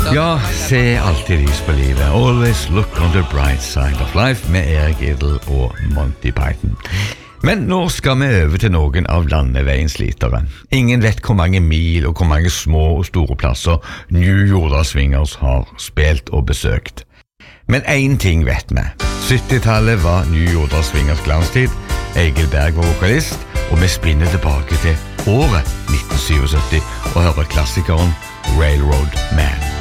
Ja, se alltid lys på livet. Always look on the bright side of life med Erik Idle og Monty Python. Men nå skal vi over til noen av landeveiens slitere. Ingen vet hvor mange mil og hvor mange små og store plasser New Jordan Swingers har spilt og besøkt. Men en ting vet vi. 70-tallet var New Jordan Swingers glanstid. Egil Berg var vokalist, og vi spinner tilbake til året 1977 og hører klassikeren Railroad Man.